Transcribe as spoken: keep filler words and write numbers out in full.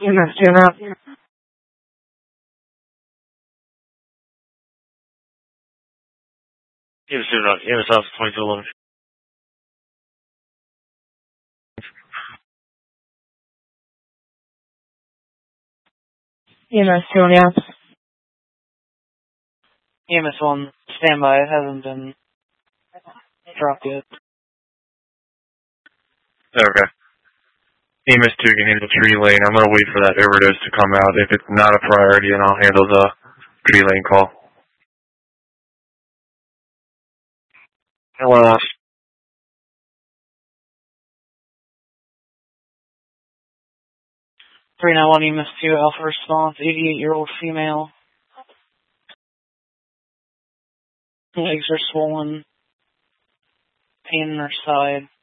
E M S two now. E M S two now. E M S Alpha twenty-two eleven. E M S two on the apps. E M S one, standby. It hasn't been dropped yet. Okay. E M S two can handle tree lane. I'm going to wait for that overdose to come out. If it's not a priority, then I'll handle the tree lane call. Anyone else? three nine one E M S two, Alpha response, eighty-eight-year-old female. Legs are swollen. Pain in her side.